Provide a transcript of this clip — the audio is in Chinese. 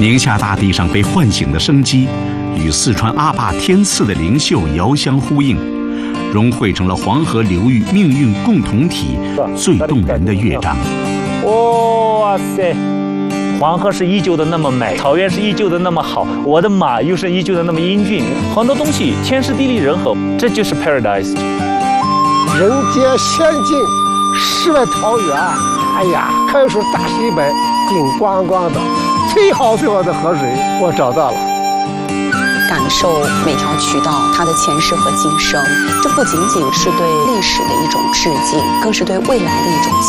宁夏大地上被唤醒的生机，与四川阿坝天赐的灵秀遥相呼应，融汇成了黄河流域命运共同体最动人的乐章。 哇塞！黄河是依旧的那么美，草原是依旧的那么好，我的马又是依旧的那么英俊，很多东西天时地利人和，这就是 paradise。 人间仙境，世外桃源。哎呀，可以说大西北金光光的，最好的河水我找到了。 感受每条渠道它的前世和今生，这不仅仅是对历史的一种致敬，更是对未来的一种